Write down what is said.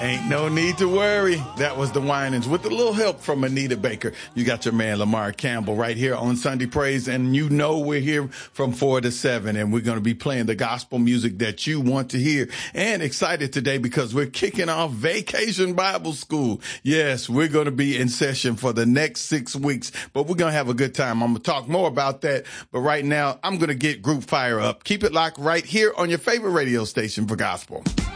Ain't no need to worry. That was the Winans with a little help from Anita Baker. You got your man Lamar Campbell right here on Sunday Praise, and you know we're here from 4 to 7, and we're going to be playing the gospel music that you want to hear. And excited today because we're kicking off Vacation Bible School. Yes, we're going to be in session for the next 6 weeks, but we're going to have a good time. I'm going to talk more about that, but right now I'm going to get Group Fire up. Keep it locked right here on your favorite radio station for gospel.